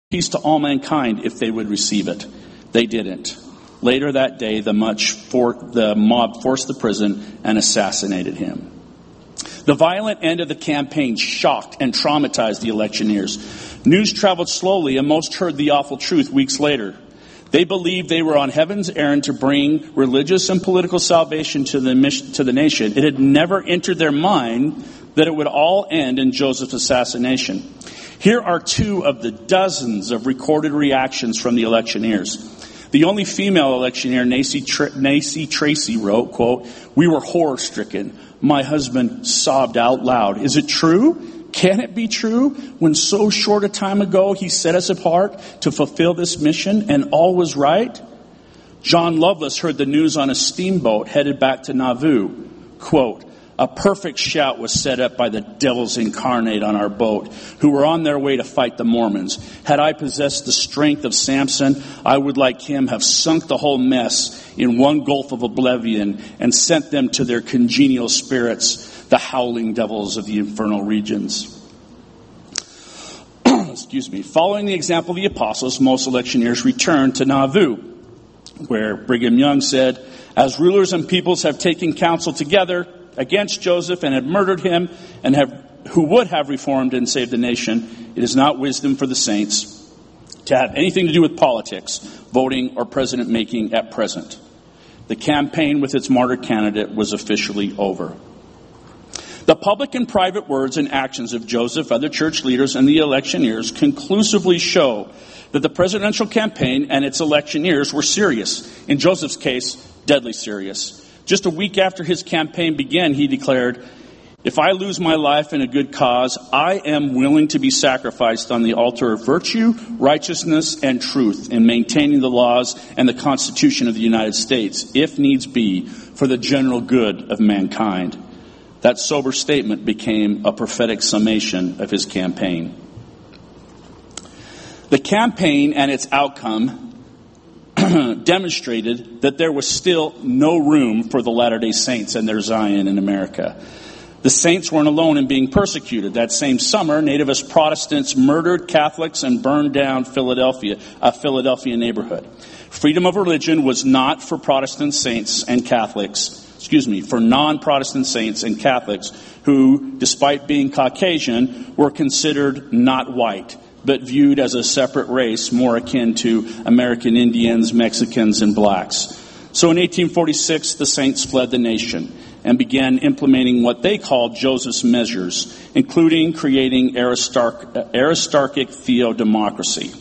peace to all mankind if they would receive it. They didn't. Later that day, the mob forced the prison and assassinated him. The violent end of the campaign shocked and traumatized the electioneers. News traveled slowly, and most heard the awful truth weeks later. They believed they were on heaven's errand to bring religious and political salvation to the nation. It had never entered their mind that it would all end in Joseph's assassination. Here are two of the dozens of recorded reactions from the electioneers. The only female electioneer, Nacy Tracy, wrote, quote, "We were horror-stricken. My husband sobbed out loud. Is it true? Can it be true? When so short a time ago he set us apart to fulfill this mission and all was right?" John Lovelace heard the news on a steamboat headed back to Nauvoo. Quote, "A perfect shout was set up by the devils incarnate on our boat, who were on their way to fight the Mormons. Had I possessed the strength of Samson, I would, like him, have sunk the whole mess in one gulf of oblivion and sent them to their congenial spirits, the howling devils of the infernal regions." Excuse me. Following the example of the apostles, most electioneers returned to Nauvoo, where Brigham Young said, "As rulers and peoples have taken counsel together against Joseph and have murdered him, and who would have reformed and saved the nation, it is not wisdom for the saints to have anything to do with politics, voting, or president making at present." The campaign with its martyr candidate was officially over. The public and private words and actions of Joseph, other church leaders, and the electioneers conclusively show that the presidential campaign and its electioneers were serious. In Joseph's case, deadly serious. Just a week after his campaign began, he declared, "If I lose my life in a good cause, I am willing to be sacrificed on the altar of virtue, righteousness, and truth in maintaining the laws and the Constitution of the United States, if needs be, for the general good of mankind." That sober statement became a prophetic summation of his campaign. The campaign and its outcome demonstrated that there was still no room for the Latter-day Saints and their Zion in America. The Saints weren't alone in being persecuted. That same summer, nativist Protestants murdered Catholics and burned down a Philadelphia neighborhood. Freedom of religion was not for Protestant saints and Catholics, for non-Protestant saints and Catholics who, despite being Caucasian, were considered not white, but viewed as a separate race more akin to American Indians, Mexicans, and blacks. So in 1846, the Saints fled the nation and began implementing what they called Joseph's measures, including creating Aristarchic theodemocracy.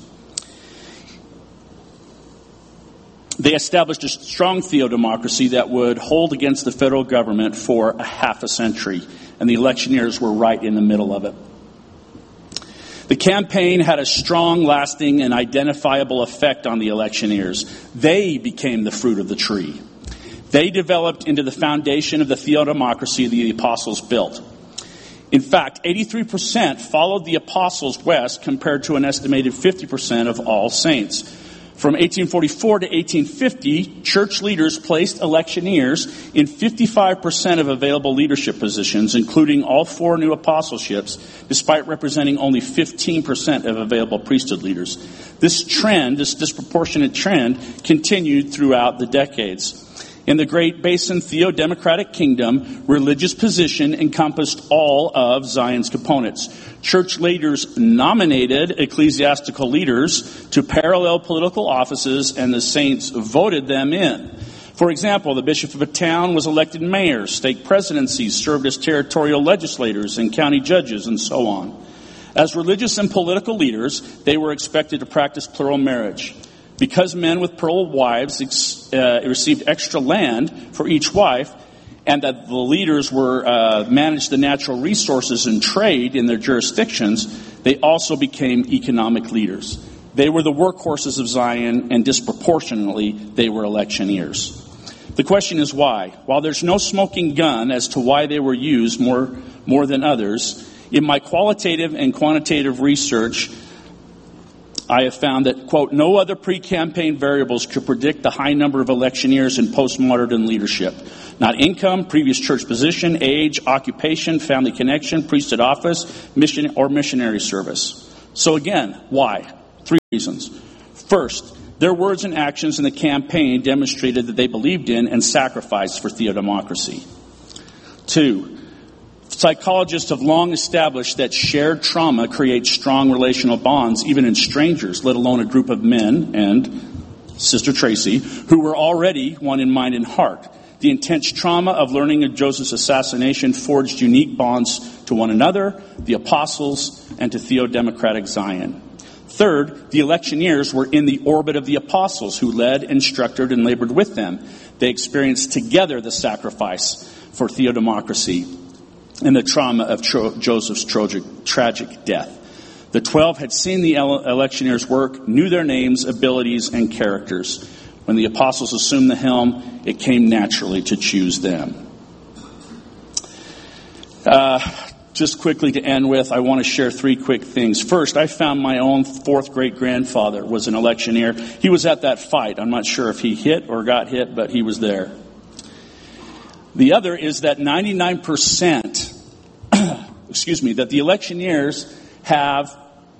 They established a strong theodemocracy that would hold against the federal government for a half a century, and the electioneers were right in the middle of it. The campaign had a strong, lasting, and identifiable effect on the electioneers. They became the fruit of the tree. They developed into the foundation of the theodemocracy the apostles built. In fact, 83% followed the apostles west compared to an estimated 50% of all saints. From 1844 to 1850, church leaders placed electioneers in 55% of available leadership positions, including all 4 new apostleships, despite representing only 15% of available priesthood leaders. This disproportionate trend, continued throughout the decades. In the Great Basin Theo-Democratic Kingdom, religious position encompassed all of Zion's components. Church leaders nominated ecclesiastical leaders to parallel political offices, and the saints voted them in. For example, the bishop of a town was elected mayor, stake presidencies served as territorial legislators and county judges, and so on. As religious and political leaders, they were expected to practice plural marriage. Because men with plural wives received extra land for each wife, and that the leaders managed the natural resources and trade in their jurisdictions, they also became economic leaders. They were the workhorses of Zion, and disproportionately, they were electioneers. The question is why? While there's no smoking gun as to why they were used more than others, in my qualitative and quantitative research, I have found that, quote, no other pre-campaign variables could predict the high number of electioneers in postmodern leadership. Not income, previous church position, age, occupation, family connection, priesthood office, mission or missionary service. So again, why? Three reasons. First, their words and actions in the campaign demonstrated that they believed in and sacrificed for theodemocracy. Two, psychologists have long established that shared trauma creates strong relational bonds, even in strangers, let alone a group of men and Sister Tracy, who were already one in mind and heart. The intense trauma of learning of Joseph's assassination forged unique bonds to one another, the apostles, and to theodemocratic Zion. Third, the electioneers were in the orbit of the apostles who led, instructed, and labored with them. They experienced together the sacrifice for theodemocracy and the trauma of Joseph's tragic death. The 12 had seen the electioneers' work, knew their names, abilities, and characters. When the apostles assumed the helm, it came naturally to choose them. Just quickly to end with, I want to share three quick things. First, I found my own fourth great-grandfather was an electioneer. He was at that fight. I'm not sure if he hit or got hit, but he was there. The other is that 99%, that the electioneers have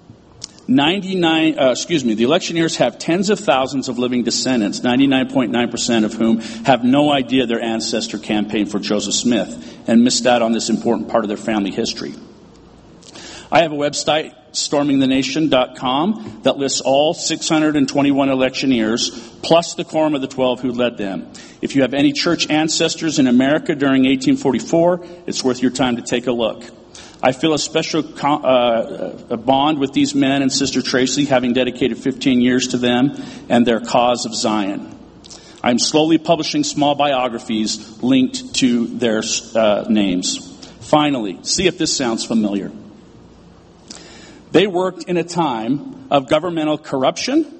the electioneers have tens of thousands of living descendants, 99.9% of whom have no idea their ancestor campaigned for Joseph Smith and missed out on this important part of their family history. I have a website, stormingthenation.com, that lists all 621 electioneers, plus the quorum of the 12 who led them. If you have any church ancestors in America during 1844, it's worth your time to take a look. I feel a special a bond with these men and Sister Tracy, having dedicated 15 years to them and their cause of Zion. I'm slowly publishing small biographies linked to their names. Finally, see if this sounds familiar. They worked in a time of governmental corruption,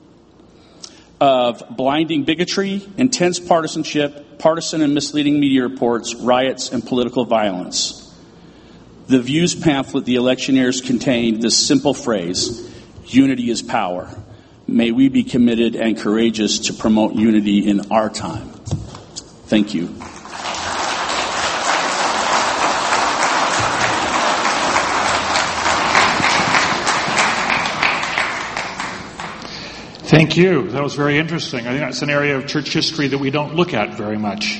of blinding bigotry, intense partisanship, partisan and misleading media reports, riots, and political violence. The Views pamphlet, The Electioneers, contained this simple phrase, unity is power. May we be committed and courageous to promote unity in our time. Thank you. Thank you. That was very interesting. I think that's an area of church history that we don't look at very much.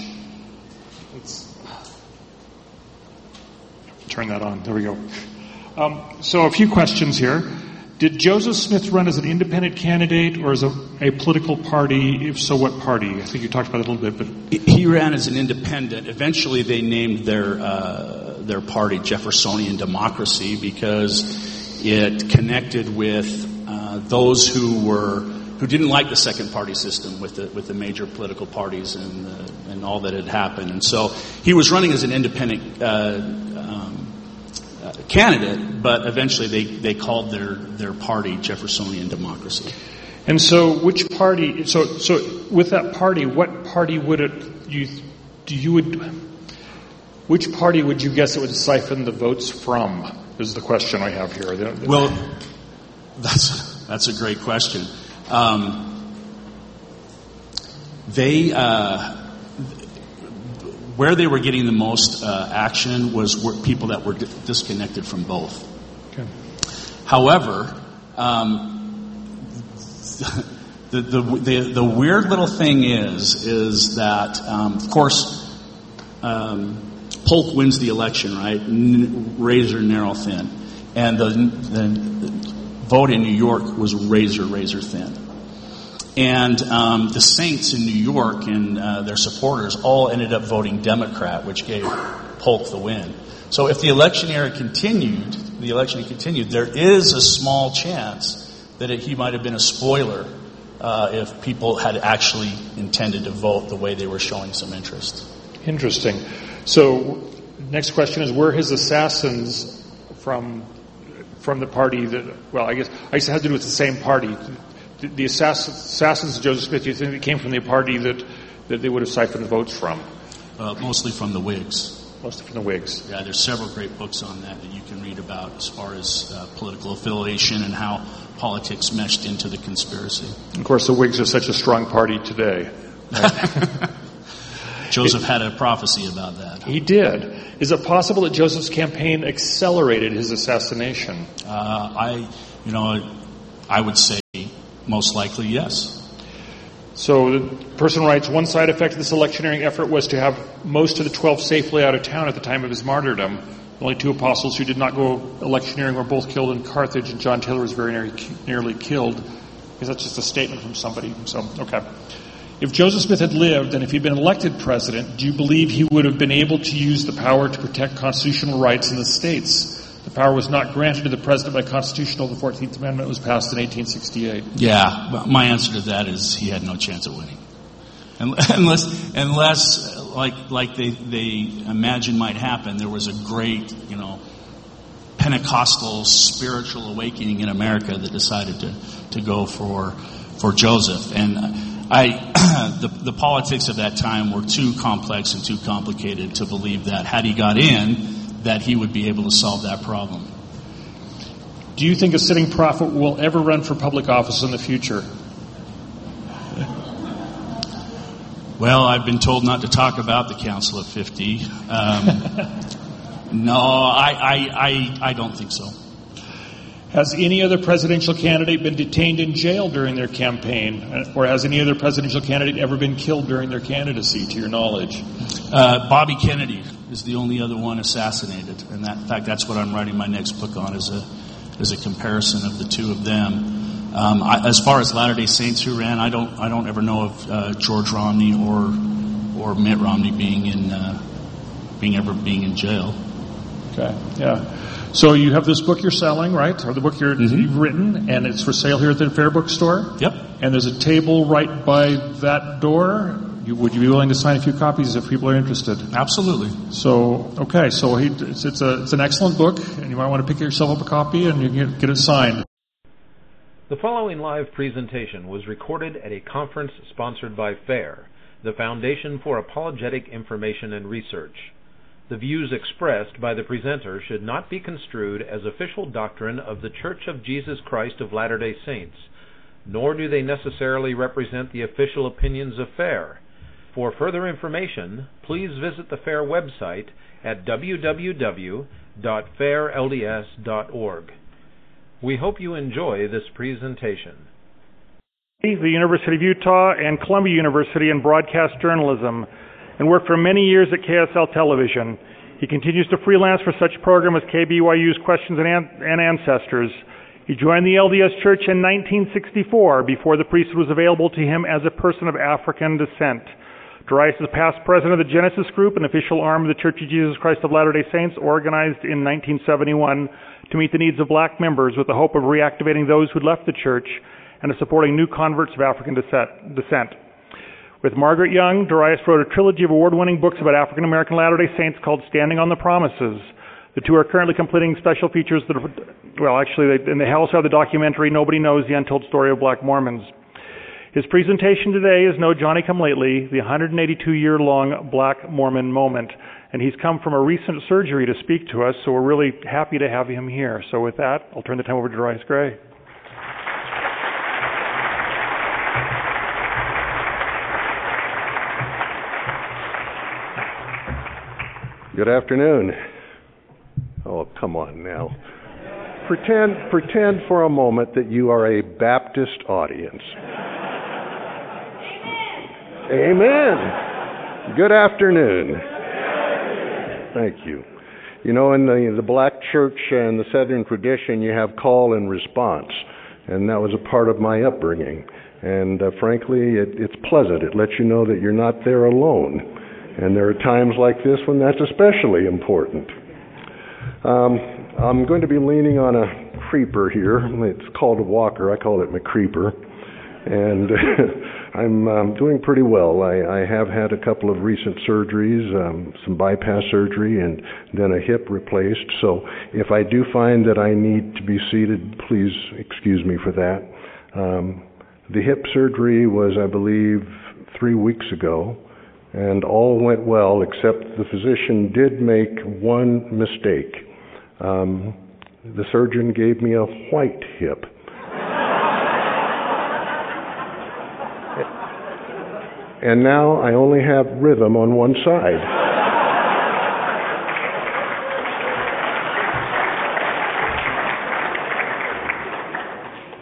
Turn that on. There we go. So a few questions here. Did Joseph Smith run as an independent candidate or as a political party? If so, what party? I think you talked about it a little bit. But he ran as an independent. Eventually, they named their party Jeffersonian Democracy because it connected with those who didn't like the second party system with the major political parties and all that had happened. And so he was running as an independent candidate, but eventually they called their party Jeffersonian Democracy. And so which party, so with that party, what party would which party would you guess it would siphon the votes from, is the question I have here. Well, that's a great question. Where they were getting the most action was people that were disconnected from both. Okay. However, the weird little thing is that of course Polk wins the election, right? Razor narrow thin, and the vote in New York was razor thin. And the Saints in New York and their supporters all ended up voting Democrat, which gave Polk the win. So if the election continued, there is a small chance that he might have been a spoiler if people had actually intended to vote the way they were showing some interest. Interesting. So next question is, were his assassins from the party that, well, I guess it has to do with the same party. The assassins of Joseph Smith, do you think they came from the party that they would have siphoned the votes from? Mostly from the Whigs. Mostly from the Whigs. Yeah, there's several great books on that you can read about as far as political affiliation and how politics meshed into the conspiracy. Of course, the Whigs are such a strong party today. Right? Joseph had a prophecy about that. He did. Is it possible that Joseph's campaign accelerated his assassination? I I would say most likely yes. So the person writes, one side effect of this electioneering effort was to have most of the 12 safely out of town at the time of his martyrdom. The only two apostles who did not go electioneering were both killed in Carthage, and John Taylor was very nearly killed. Because that's just a statement from somebody. So, okay. If Joseph Smith had lived and if he'd been elected president, do you believe he would have been able to use the power to protect constitutional rights in the states? The power was not granted to the president by constitutional. The 14th Amendment was passed in 1868. Yeah, my answer to that is he had no chance of winning. Unless like they imagine might happen, there was a great, Pentecostal spiritual awakening in America that decided to go for Joseph. And the politics of that time were too complex and too complicated to believe that had he got in, that he would be able to solve that problem. Do you think a sitting prophet will ever run for public office in the future? Well, I've been told not to talk about the Council of 50. No, I don't think so. Has any other presidential candidate been detained in jail during their campaign? Or has any other presidential candidate ever been killed during their candidacy, to your knowledge? Bobby Kennedy is the only other one assassinated. And in fact, that's what I'm writing my next book on, is a comparison of the two of them. As far as Latter-day Saints who ran, I don't ever know of George Romney or Mitt Romney being in jail. Okay, yeah. So you have this book you're selling, right? Or the book you've written, and it's for sale here at the Fair Bookstore? Yep. And there's a table right by that door. Would you be willing to sign a few copies if people are interested? Absolutely. So, okay, so it's an excellent book, and you might want to pick yourself up a copy and you can get it signed. The following live presentation was recorded at a conference sponsored by FAIR, the Foundation for Apologetic Information and Research. The views expressed by the presenter should not be construed as official doctrine of the Church of Jesus Christ of Latter-day Saints, nor do they necessarily represent the official opinions of FAIR. For further information, please visit the FAIR website at www.fairlds.org. We hope you enjoy this presentation. The University of Utah and Columbia University in broadcast journalism, and worked for many years at KSL Television. He continues to freelance for such programs as KBYU's Questions and Ancestors. He joined the LDS Church in 1964 before the priesthood was available to him as a person of African descent. Darius is past president of the Genesis Group, an official arm of the Church of Jesus Christ of Latter-day Saints, organized in 1971 to meet the needs of black members with the hope of reactivating those who'd left the church and of supporting new converts of African descent. With Margaret Young, Darius wrote a trilogy of award-winning books about African American Latter-day Saints called Standing on the Promises. The two are currently completing special features that, and they also have the documentary Nobody Knows the Untold Story of Black Mormons. His presentation today is No Johnny Come Lately, the 182-year-long Black Mormon Moment. And he's come from a recent surgery to speak to us, so we're really happy to have him here. So with that, I'll turn the time over to Darius Gray. Good afternoon. Oh, come on now. Pretend for a moment that you are a Baptist audience. Amen. Good afternoon. Thank you. You know, in the black church and the Southern tradition, you have call and response, and that was a part of my upbringing. And frankly, it's pleasant. It lets you know that you're not there alone. And there are times like this when that's especially important. I'm going to be leaning on a creeper here. It's called a walker. I call it my creeper. And I'm doing pretty well. I have had a couple of recent surgeries, some bypass surgery, and then a hip replaced. So if I do find that I need to be seated, please excuse me for that. The hip surgery was, I believe, 3 weeks ago. And all went well, except the physician did make one mistake. The surgeon gave me a white hip. And now I only have rhythm on one side.